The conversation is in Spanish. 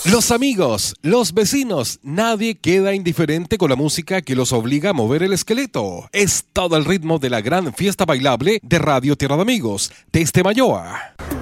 Los amigos, los vecinos, nadie queda indiferente con la música que los obliga a mover el esqueleto. Es todo el ritmo de la gran fiesta bailable de Radio Tierra de Amigos, desde Mayoa.